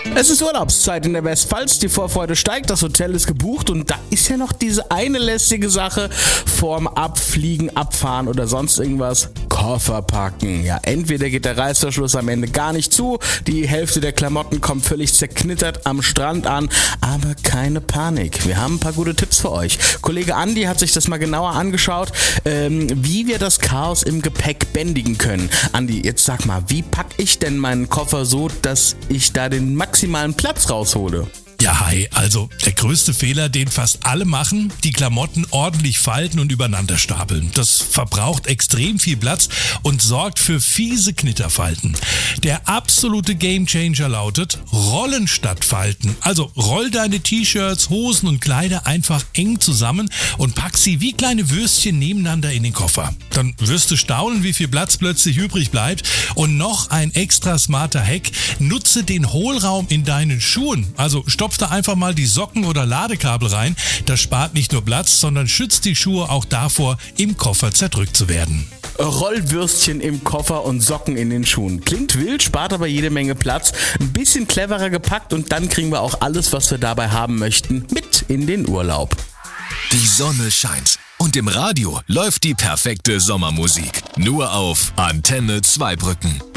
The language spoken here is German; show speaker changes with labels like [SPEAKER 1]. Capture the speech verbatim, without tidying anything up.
[SPEAKER 1] Es ist Urlaubszeit in der Westpfalz, die Vorfreude steigt, das Hotel ist gebucht und da ist ja noch diese eine lästige Sache vorm Abfliegen, Abfahren oder sonst irgendwas. Koffer packen. Ja, entweder geht der Reißverschluss am Ende gar nicht zu, die Hälfte der Klamotten kommt völlig zerknittert am Strand an, aber keine Panik. Wir haben ein paar gute Tipps für euch. Kollege Andi hat sich das mal genauer angeschaut, ähm, wie wir das Chaos im Gepäck bändigen können. Andi, jetzt sag mal, wie packe ich denn meinen Koffer so, dass ich da den maximalen Platz raushole?
[SPEAKER 2] Ja, hi, also der größte Fehler, den fast alle machen, die Klamotten ordentlich falten und übereinander stapeln. Das verbraucht extrem viel Platz und sorgt für fiese Knitterfalten. Der absolute Gamechanger lautet Rollen statt Falten. Also roll deine T-Shirts, Hosen und Kleider einfach eng zusammen und pack sie wie kleine Würstchen nebeneinander in den Koffer. Dann wirst du staunen, wie viel Platz plötzlich übrig bleibt. Und noch ein extra smarter Hack, nutze den Hohlraum in deinen Schuhen. Also stopf da einfach mal die Socken oder Ladekabel rein. Das spart nicht nur Platz, sondern schützt die Schuhe auch davor, im Koffer zerdrückt zu werden.
[SPEAKER 1] Rollwürstchen im Koffer und Socken in den Schuhen. Klingt wild, spart aber jede Menge Platz. Ein bisschen cleverer gepackt und dann kriegen wir auch alles, was wir dabei haben möchten, mit in den Urlaub.
[SPEAKER 3] Die Sonne scheint und im Radio läuft die perfekte Sommermusik. Nur auf Antenne Zweibrücken.